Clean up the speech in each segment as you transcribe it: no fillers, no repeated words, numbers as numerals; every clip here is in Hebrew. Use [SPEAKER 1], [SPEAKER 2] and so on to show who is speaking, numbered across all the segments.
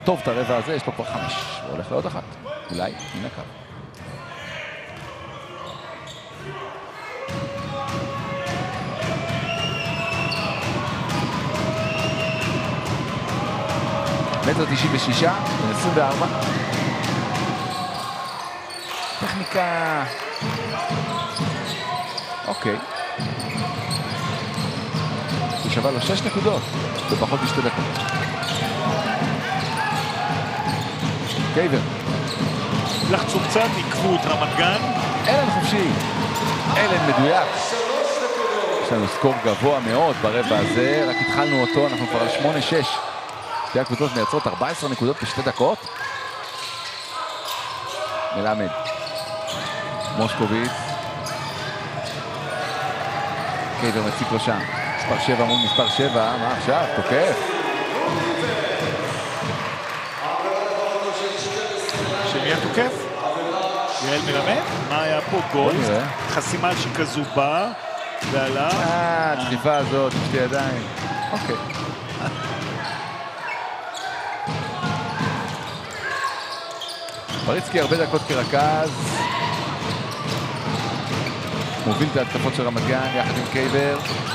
[SPEAKER 1] טוב את הרבע הזה, יש לו כבר 5, הוא הולך לעוד אחת, אולי מן הקו. מטר 96, 24. טכניקה... אוקיי. היא שווה לו 6 נקודות, בפחות מ2 דקות. קייבר.
[SPEAKER 2] לחצו קצת, עקבו את רמת גן.
[SPEAKER 1] אלן חופשי. אלן מדויק. יש לנו סקור גבוה מאוד ברבע הזה, רק התחלנו אותו, אנחנו כבר על 8-6. שתי הקבוצות מייצרות 14 נקודות ב2 דקות. מלמד. מושקוביץ. קייבר מציק לו שם. מספר 7 מול מספר 7, מה עכשיו? תוקף.
[SPEAKER 2] שמי התוקף? יעל מלמד? מה היה פה? גול? חסימה שכזו באה ועלה.
[SPEAKER 1] הדחיפה הזאת, שתי ידיים. אוקיי. פריצקי הרבה דקות כרכז. מוביל את ההתקפות של רמת גן יחד עם קייבר.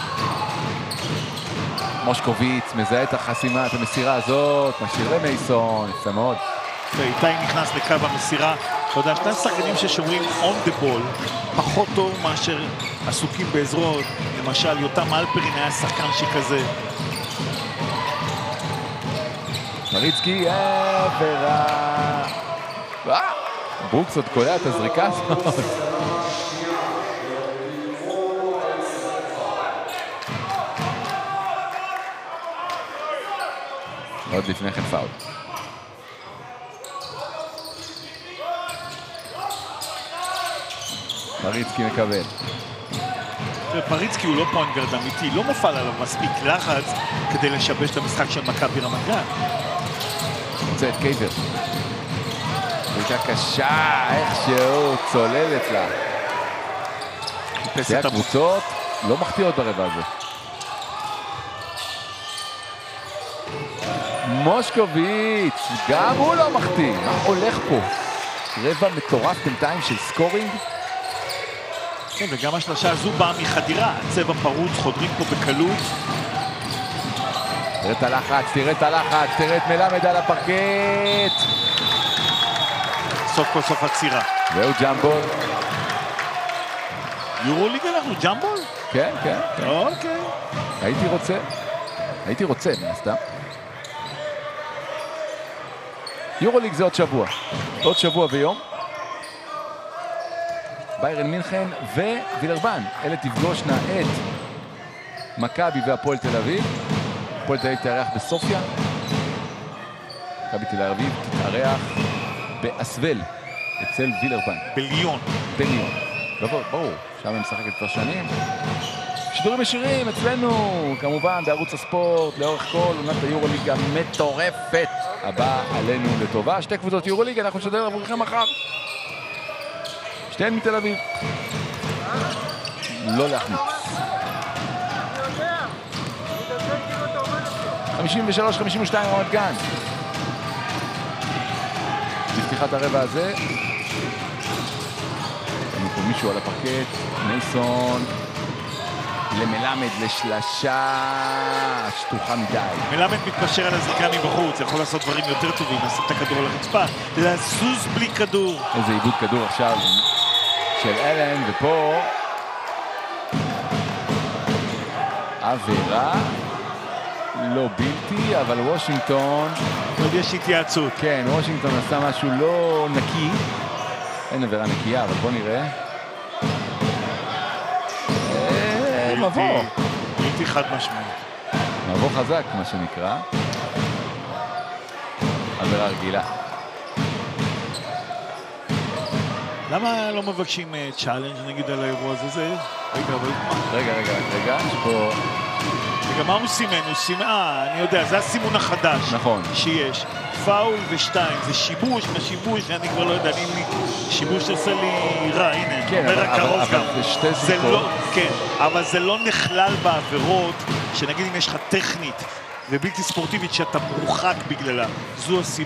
[SPEAKER 1] מושקוביץ מזהה את החסימה, את המסירה הזאת, משאיר למייסון, יפה מאוד.
[SPEAKER 2] ואיתי נכנס לקו המסירה. אתה יודע, שני שחקנים ששומרים on the ball פחות טוב מאשר עסוקים בעזרות. למשל, יותם אלפרין היה שחקן שכזה.
[SPEAKER 1] פריצקי, עברה. ברוקס עוד קולע את הזריקה הזאת. עוד לפני כן פאול. פריצקי מקבל.
[SPEAKER 2] פריצקי הוא לא פוינט גארד אמיתי, לא מופעל עליו מספיק לחץ כדי לשבש את המשחק של מכבי רמת גן.
[SPEAKER 1] מוצא את קייבר. זריקה קשה, איכשהו צוללת לה. שתי הקבוצות לא מחטיאות ברבע הזה. מושקוביץ, גם הוא לא מחטיא. מה הולך פה? רבע מטורף בינתיים של סקורינג.
[SPEAKER 2] כן, וגם השלושה הזו באה מחדירה. צבע פרוץ, חודרים פה בקלות.
[SPEAKER 1] תראה את הלחץ, תראה את הלחץ, תראה את מלמד על הפרקט.
[SPEAKER 2] סוף כל סוף עצירה.
[SPEAKER 1] והוא ג'מבול.
[SPEAKER 2] יורוליג אנחנו ג'מבול?
[SPEAKER 1] כן, כן.
[SPEAKER 2] אוקיי.
[SPEAKER 1] הייתי רוצה, מן הסתם. יורוליג זה עוד שבוע ויום. ביירן מינכן ווילרבן, אלה תפגושנה את מכבי והפועל תל אביב. הפועל תל אביב תארח בסופיה. מכבי תל אביב תתארח באסבל, אצל וילרבן.
[SPEAKER 2] בליון.
[SPEAKER 1] ברור, שם היא משחקת כבר שנים. שידורים ישירים אצלנו, כמובן, בערוץ הספורט, לאורך כל עונת היורוליג המטורפת. הבאה עלינו לטובה. שתי קבוצות יורוליג, אנחנו נשדר עבורכם מחר. שתיהן מתל אביב. לא להחמיץ. 53-52 רמת גן. בפתיחת הרבע הזה. יש פה מישהו על הפרקט. מייסון. למלמד לשלשה שטוחה מדי.
[SPEAKER 2] מלמד מתפשר על הזריקה מבחוץ, יכול לעשות דברים יותר טובים, לשים את הכדור על הרצפה, לזוז בלי כדור.
[SPEAKER 1] איזה עיבוד כדור עכשיו של אלן, ופה עבירה לא בלתי, אבל וושינגטון
[SPEAKER 2] עוד יש התייעצות.
[SPEAKER 1] כן, וושינגטון עשה משהו לא נקי. אין עבירה נקייה, אבל בוא נראה. מבוא.
[SPEAKER 2] בלתי חד משמעית.
[SPEAKER 1] מבוא חזק, מה שנקרא. עבירה רגילה.
[SPEAKER 2] למה לא מבקשים צ'אלנג' נגיד על האירוע הזה? זה...
[SPEAKER 1] רגע. יש פה...
[SPEAKER 2] רגע, מה הוא סימן? אני יודע, זה הסימון החדש.
[SPEAKER 1] נכון.
[SPEAKER 2] שיש. פאול ושתיים. זה שיבוש, אני כבר לא יודע, שיבוש שעושה לי רע, הנה.
[SPEAKER 1] כן, אבל זה שתי זריקות.
[SPEAKER 2] כן, אבל זה לא נכלל בעבירות, שנגיד אם יש לך טכנית, ובלתי ספורטיבית שאתה מורחק בגללה. זו הסיבה.